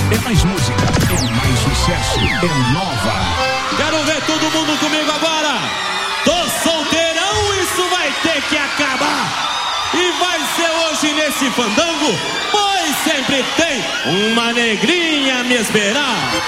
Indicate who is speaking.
Speaker 1: É mais música, é mais sucesso, é nova.
Speaker 2: Quero ver todo mundo comigo agora. Tô solteirão, isso vai ter que acabar. E vai ser hoje nesse fandango, pois sempre tem uma negrinha a me esperar.